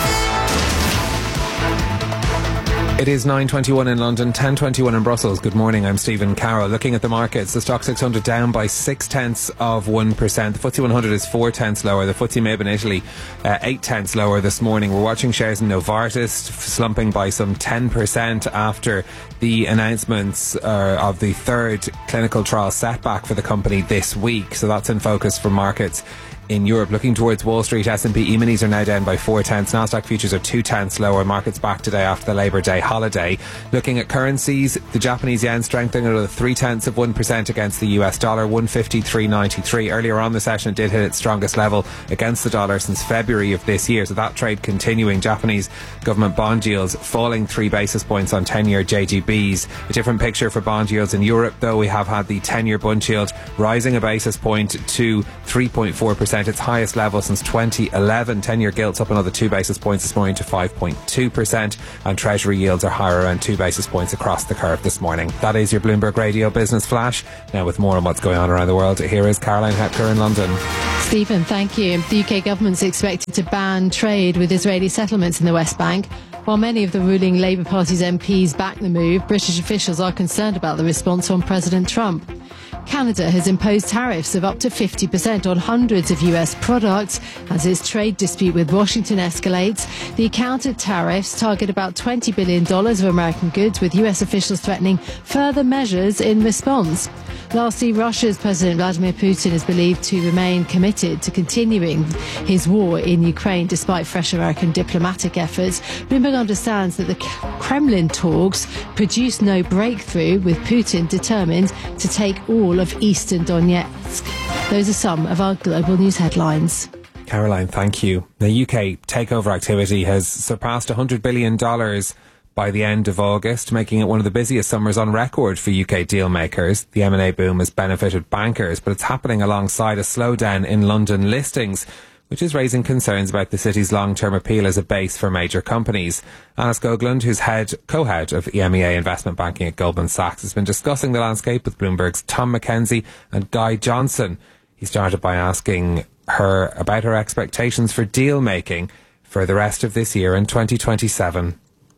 It is nine twenty-one in London, ten twenty-one in Brussels. Good morning, I'm Stephen Carroll. Looking at the markets, the Stock six hundred down by six tenths of one percent. The F T S E one hundred is four tenths lower. The F T S E M I B in Italy, uh, eight tenths lower this morning. We're watching shares in Novartis slumping by some ten percent after the announcements uh, of the third clinical trial setback for the company this week. So that's in focus for markets in Europe. Looking towards Wall Street, S and P E-minis are now down by four tenths. Nasdaq futures are two tenths lower. Markets back today after the Labour Day holiday. Looking at currencies, the Japanese yen strengthening another three tenths of one percent against the U S dollar, one fifty-three ninety-three. Earlier on the session, it did hit its strongest level against the dollar since February of this year. So that trade continuing. Japanese government bond yields falling three basis points on ten-year J G Bs. A different picture for bond yields in Europe, though. We have had the ten-year bund yield rising a basis point to three point four percent. Its highest level since twenty eleven. ten-year gilts up another two basis points this morning to five point two percent, and Treasury yields are higher around two basis points across the curve this morning. That is your Bloomberg Radio Business Flash. Now with more on what's going on around the world, here is Caroline Hepker in London. Stephen, thank you. The U K government's expected to ban trade with Israeli settlements in the West Bank. While many of the ruling Labour Party's M Ps back the move, British officials are concerned about the response from President Trump. Canada has imposed tariffs of up to fifty percent on hundreds of U S products as its trade dispute with Washington escalates. The counter tariffs target about twenty billion dollars of American goods, with U S officials threatening further measures in response. Lastly, Russia's President Vladimir Putin is believed to remain committed to continuing his war in Ukraine despite fresh American diplomatic efforts. Bloomberg understands that the Kremlin talks produced no breakthrough, with Putin determined to take all of eastern Donetsk. Those are some of our global news headlines. Caroline, thank you. The U K takeover activity has surpassed one hundred billion dollars by the end of August, making it one of the busiest summers on record for U K deal makers. The M and A boom has benefited bankers, but it's happening alongside a slowdown in London listings, which is raising concerns about the city's long-term appeal as a base for major companies. Anas Gogland, who's head, co-head of E M E A Investment Banking at Goldman Sachs, has been discussing the landscape with Bloomberg's Tom McKenzie and Guy Johnson. He started by asking her about her expectations for deal making for the rest of this year and twenty twenty-seven.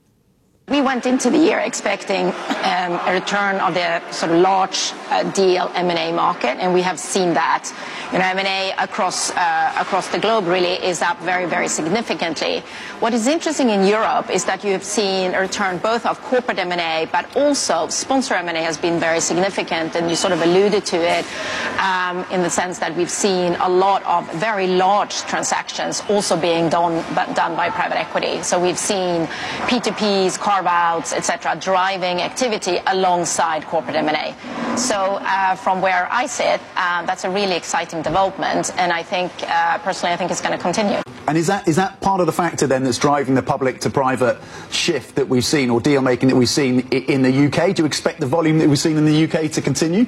We went into the year expecting um, a return of the sort of large uh, deal M and A market, and we have seen that. You know, M and A across uh, across the globe really is up very, very significantly. What is interesting in Europe is that you have seen a return both of corporate M and A, but also sponsor M and A has been very significant, and you sort of alluded to it um, in the sense that we've seen a lot of very large transactions also being done, done by private equity. So we've seen P two Ps, carve-outs, et cetera, driving activity alongside corporate M and A. So uh, from where I sit, uh, that's a really exciting development, and I think, uh, personally, I think it's going to continue. And is that is that part of the factor then that's driving the public to private shift that we've seen, or deal making that we've seen in the U K? Do you expect the volume that we've seen in the U K to continue?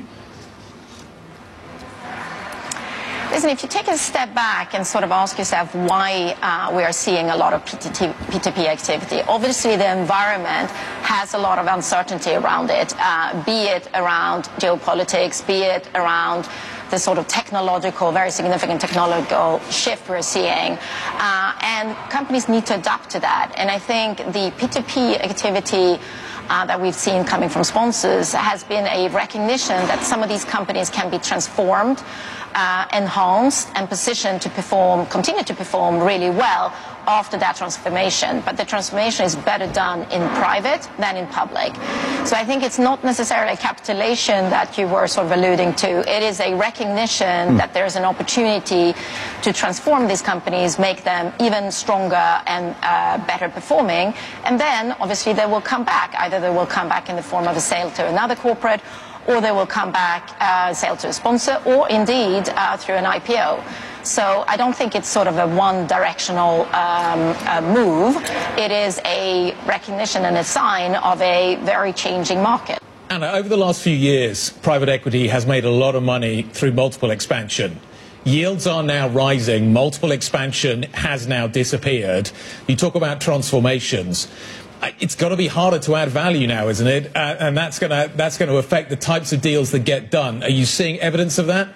Listen, if you take a step back and sort of ask yourself why uh, we are seeing a lot of P two P activity, obviously the environment has a lot of uncertainty around it, uh, be it around geopolitics, be it around the sort of technological, very significant technological shift we're seeing. Uh, and companies need to adapt to that. And I think the P two P activity Uh, that we've seen coming from sponsors has been a recognition that some of these companies can be transformed, uh, enhanced, and positioned to perform, continue to perform really well after that transformation. But the transformation is better done in private than in public. So I think it's not necessarily a capitulation that you were sort of alluding to. It is a recognition mm. that there's an opportunity to transform these companies, make them even stronger and uh, better performing. And then, obviously, they will come back. Either they will come back in the form of a sale to another corporate, or they will come back, uh, sale to a sponsor, or indeed uh, through an I P O. So I don't think it's sort of a one-directional um, uh, move. It is a recognition and a sign of a very changing market. Anna, over the last few years, private equity has made a lot of money through multiple expansion. Yields are now rising. Multiple expansion has now disappeared. You talk about transformations. it's got to be harder to add value now, isn't it? Uh, and that's going to that's going to affect the types of deals that get done. Are you seeing evidence of that?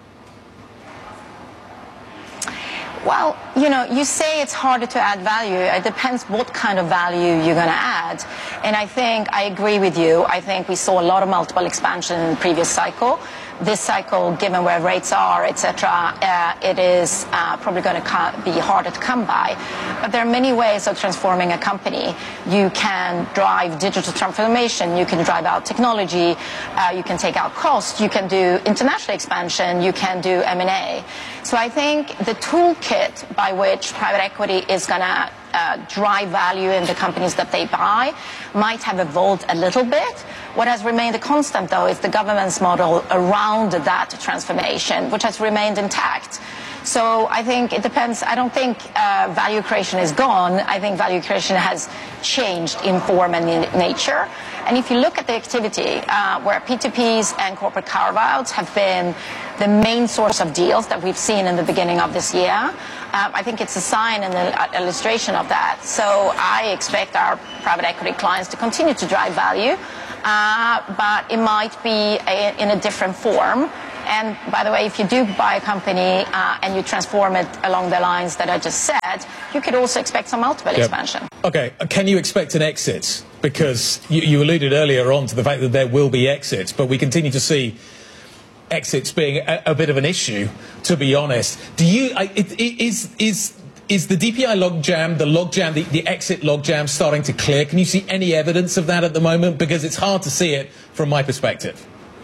Well, you know, you say it's harder to add value. It depends what kind of value you're going to add. And I think I agree with you. I think we saw a lot of multiple expansion in the previous cycle. This cycle, given where rates are, et cetera, uh, it is uh, probably going to co- be harder to come by. But there are many ways of transforming a company. You can drive digital transformation. You can drive out technology. Uh, you can take out cost. You can do international expansion. You can do M and A. So I think the toolkit by which private equity is going to uh, drive value in the companies that they buy might have evolved a little bit. What has remained a constant, though, is the governance model around that transformation, which has remained intact. So I think it depends. I don't think uh, value creation is gone. I think value creation has changed in form and in nature. And if you look at the activity uh, where P two Ps and corporate carve-outs have been the main source of deals that we've seen in the beginning of this year, um, I think it's a sign and an illustration of that. So I expect our private equity clients to continue to drive value, uh, but it might be a, in a different form. And by the way, if you do buy a company uh, and you transform it along the lines that I just said, you could also expect some multiple yep. expansion. Okay, can you expect an exit? Because you, you alluded earlier on to the fact that there will be exits, but we continue to see exits being a, a bit of an issue, to be honest. Do you, I, it, it, is, is, is the D P I logjam, the logjam, the, the exit logjam starting to clear? Can you see any evidence of that at the moment? Because it's hard to see it from my perspective.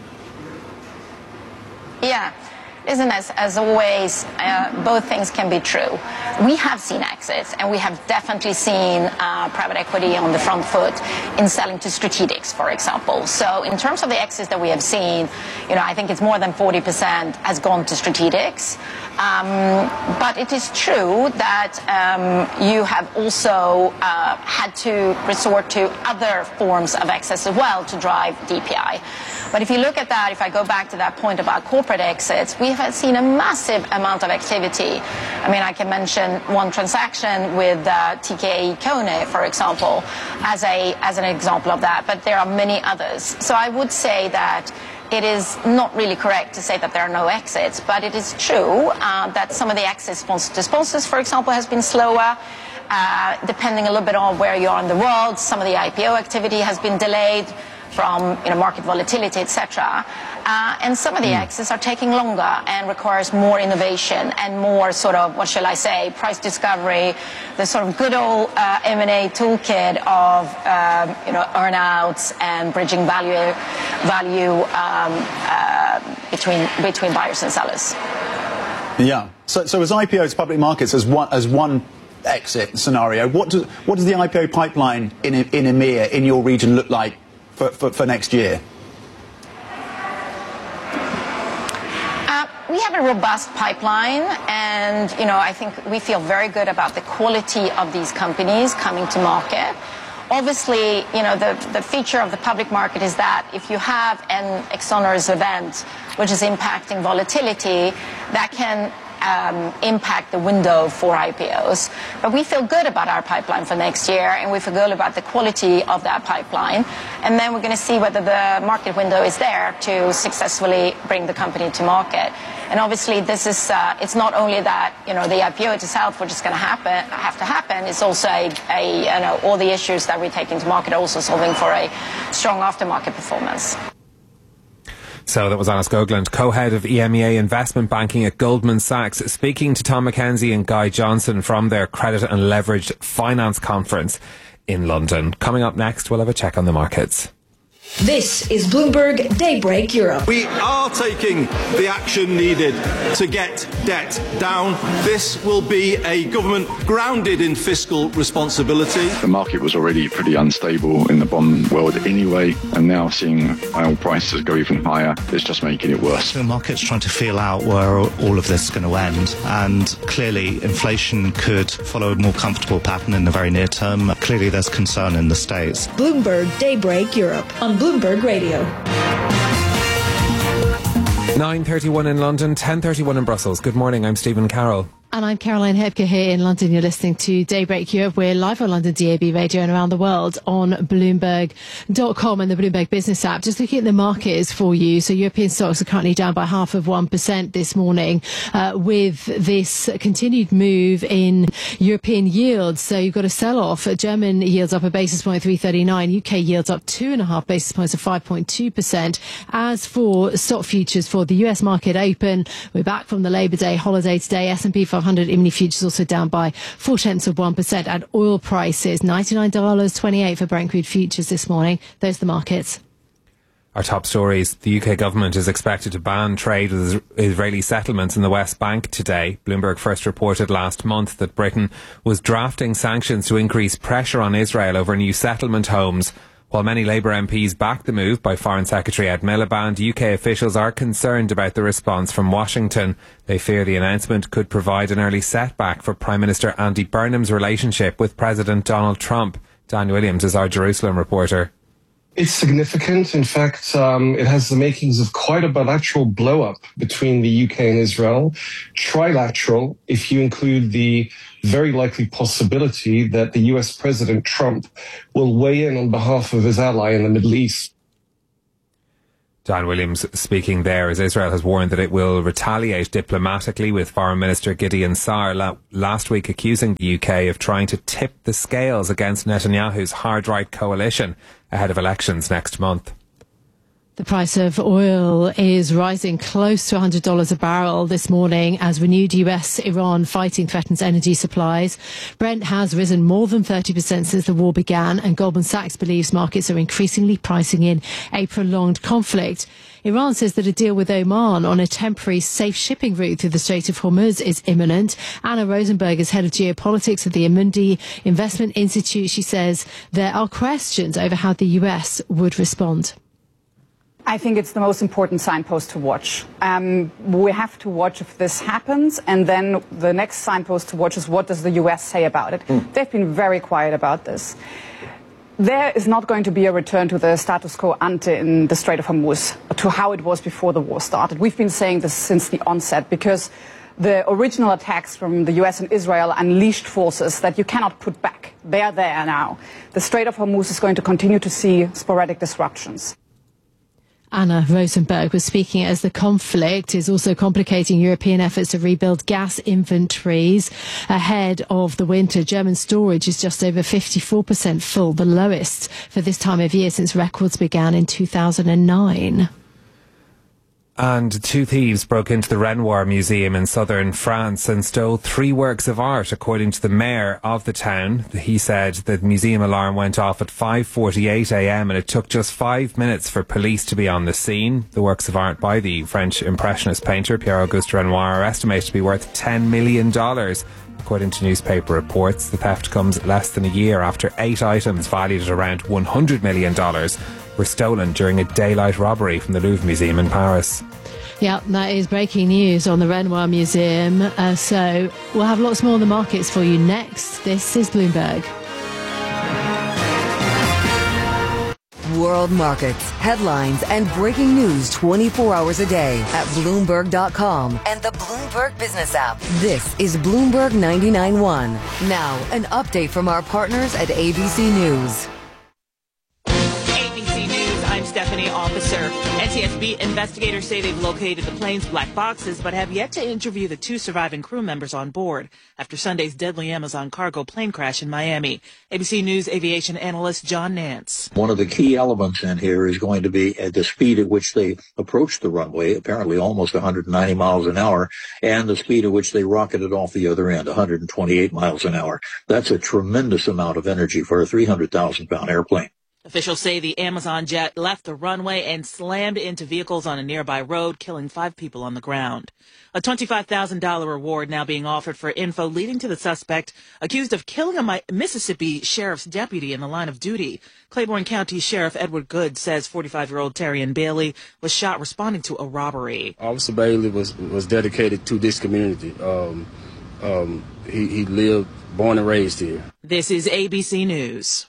Yeah. Listen, as, as always, uh, both things can be true. We have seen exits, and we have definitely seen uh, private equity on the front foot in selling to strategics, for example. So in terms of the exits that we have seen, you know, I think it's more than forty percent has gone to strategics. Um, but it is true that um, you have also uh, had to resort to other forms of exits as well to drive D P I. But if you look at that, if I go back to that point about corporate exits, we have seen a massive amount of activity. I mean, I can mention one transaction with uh, T K A Kone, for example, as a as an example of that. But there are many others. So I would say that it is not really correct to say that there are no exits, but it is true uh, that some of the exits sponsor to sponsors, for example, has been slower. Uh, depending a little bit on where you are in the world, some of the I P O activity has been delayed from you know, market volatility, et cetera. Uh, and some of the exits are taking longer and requires more innovation and more sort of, what shall I say, price discovery, the sort of good old uh, M and A toolkit of um, you know, earnouts and bridging value value um, uh, between between buyers and sellers. Yeah. So, so as I P Os, public markets, as one as one exit scenario, what does what does the I P O pipeline in in EMEA in your region look like for, for, for next year? Uh, we have a robust pipeline, and you know I think we feel very good about the quality of these companies coming to market. Obviously, you know the, the feature of the public market is that if you have an exogenous event which is impacting volatility, that can Um, impact the window for I P Os. But we feel good about our pipeline for next year, and we feel good about the quality of that pipeline. And then we're going to see whether the market window is there to successfully bring the company to market. And obviously, this is uh, it's not only that you know the I P O itself, which is going to happen, have to happen. It's also a, a you know all the issues that we take into market, also solving for a strong aftermarket performance. So that was Alice Gogland, co-head of E M E A Investment Banking at Goldman Sachs, speaking to Tom McKenzie and Guy Johnson from their Credit and Leveraged Finance Conference in London. Coming up next, we'll have a check on the markets. This is Bloomberg Daybreak Europe. We are taking the action needed to get debt down. This will be a government grounded in fiscal responsibility. The market was already pretty unstable in the bond world anyway, and now seeing oil prices go even higher, it's just making it worse. The market's trying to feel out where all of this is going to end, and clearly inflation could follow a more comfortable pattern in the very near term. Clearly there's concern in the States. Bloomberg Daybreak Europe on Bloomberg Radio. nine thirty-one in London, ten thirty-one in Brussels. Good morning, I'm Stephen Carroll. And I'm Caroline Hepker here in London. You're listening to Daybreak Europe. We're live on London D A B radio and around the world on Bloomberg dot com and the Bloomberg Business app. Just looking at the markets for you. So European stocks are currently down by half of one percent this morning uh, with this continued move in European yields. So you've got a sell-off. German yields up a basis point, three thirty-nine. U K yields up two and a half basis points of five point two percent. As for stock futures for the U S market open, we're back from the Labour Day holiday today. S and P five hundred E-mini futures also down by four tenths of one percent. And oil prices, ninety-nine dollars and twenty-eight cents for Brent crude futures this morning. Those are the markets. Our top stories. The U K government is expected to ban trade with Israeli settlements in the West Bank today. Bloomberg first reported last month that Britain was drafting sanctions to increase pressure on Israel over new settlement homes. While many Labour M Ps back the move by Foreign Secretary Ed Miliband, U K officials are concerned about the response from Washington. They fear the announcement could provide an early setback for Prime Minister Andy Burnham's relationship with President Donald Trump. Dan Williams is our Jerusalem reporter. It's significant. In fact, um, it has the makings of quite a bilateral blow-up between the U K and Israel. Trilateral, if you include the very likely possibility that the U S President Trump will weigh in on behalf of his ally in the Middle East. Dan Williams speaking there as Israel has warned that it will retaliate diplomatically, with Foreign Minister Gideon Saar la- last week accusing the U K of trying to tip the scales against Netanyahu's hard-right coalition ahead of elections next month. The price of oil is rising close to one hundred dollars a barrel this morning as renewed U S Iran fighting threatens energy supplies. Brent has risen more than thirty percent since the war began, and Goldman Sachs believes markets are increasingly pricing in a prolonged conflict. Iran says that a deal with Oman on a temporary safe shipping route through the Strait of Hormuz is imminent. Anna Rosenberg is head of geopolitics at the Amundi Investment Institute. She says there are questions over how the U S would respond. I think it's the most important signpost to watch. Um, we have to watch if this happens, and then the next signpost to watch is what does the U S say about it. Mm. They've been very quiet about this. There is not going to be a return to the status quo ante in the Strait of Hormuz, to how it was before the war started. We've been saying this since the onset, because the original attacks from the U S and Israel unleashed forces that you cannot put back. They are there now. The Strait of Hormuz is going to continue to see sporadic disruptions. Anna Rosenberg was speaking as the conflict is also complicating European efforts to rebuild gas inventories ahead of the winter. German storage is just over fifty-four percent full, the lowest for this time of year since records began in two thousand nine. And two thieves broke into the Renoir Museum in southern France and stole three works of art, according to the mayor of the town. He said the museum alarm went off at five forty-eight a.m. and it took just five minutes for police to be on the scene. The works of art by the French Impressionist painter Pierre-Auguste Renoir are estimated to be worth ten million dollars. According to newspaper reports, the theft comes less than a year after eight items valued at around one hundred million dollars were stolen during a daylight robbery from the Louvre Museum in Paris. Yeah, that is breaking news on the Renoir Museum. Uh, so we'll have lots more on the markets for you next. This is Bloomberg. World markets, headlines, and breaking news twenty-four hours a day at Bloomberg dot com and the Bloomberg Business app. This is Bloomberg ninety-nine point one. Now, an update from our partners at A B C News. I'm Stephanie Officer. N T S B investigators say they've located the plane's black boxes, but have yet to interview the two surviving crew members on board after Sunday's deadly Amazon cargo plane crash in Miami. A B C News aviation analyst John Nance. One of the key elements in here is going to be at the speed at which they approached the runway, apparently almost one hundred ninety miles an hour, and the speed at which they rocketed off the other end, one hundred twenty-eight miles an hour. That's a tremendous amount of energy for a three hundred thousand pound airplane. Officials say the Amazon jet left the runway and slammed into vehicles on a nearby road, killing five people on the ground. A twenty-five thousand dollars reward now being offered for info leading to the suspect accused of killing a Mississippi sheriff's deputy in the line of duty. Claiborne County Sheriff Edward Good says forty-five-year-old Terrian Bailey was shot responding to a robbery. Officer Bailey was, was dedicated to this community. Um, um, he, he lived, born and raised here. This is A B C News.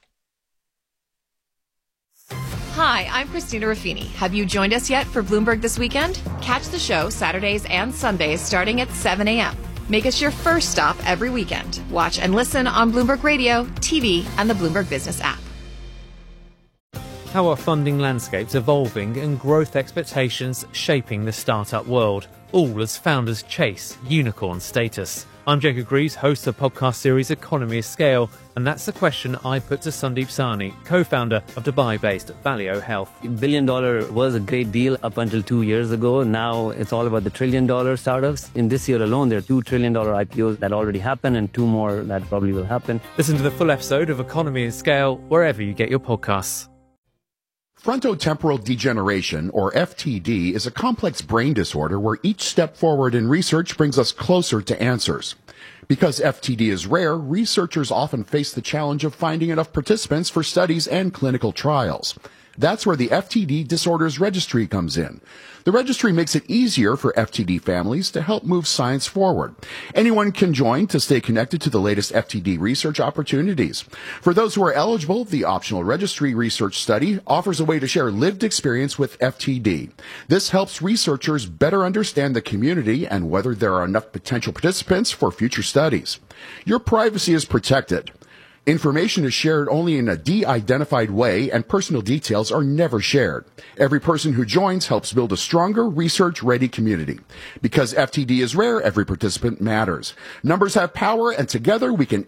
Hi, I'm Christina Ruffini. Have you joined us yet for Bloomberg This Weekend? Catch the show Saturdays and Sundays starting at seven a.m. Make us your first stop every weekend. Watch and listen on Bloomberg Radio, T V, and the Bloomberg Business app. How are funding landscapes evolving and growth expectations shaping the startup world, all as founders chase unicorn status? I'm Jacob Greaves, host of the podcast series Economy of Scale, and that's the question I put to Sandeep Sahni, co-founder of Dubai-based Valeo Health. Billion dollar was a great deal up until two years ago. Now it's all about the trillion dollar startups. In this year alone, there are two trillion dollar I P Os that already happened and two more that probably will happen. Listen to the full episode of Economy of Scale wherever you get your podcasts. Frontotemporal degeneration, or F T D, is a complex brain disorder where each step forward in research brings us closer to answers. Because F T D is rare, researchers often face the challenge of finding enough participants for studies and clinical trials. That's where the F T D Disorders Registry comes in. The registry makes it easier for F T D families to help move science forward. Anyone can join to stay connected to the latest F T D research opportunities. For those who are eligible, the optional registry research study offers a way to share lived experience with F T D. This helps researchers better understand the community and whether there are enough potential participants for future studies. Your privacy is protected. Information is shared only in a de-identified way, and personal details are never shared. Every person who joins helps build a stronger, research-ready community. Because F T D is rare, every participant matters. Numbers have power, and together we can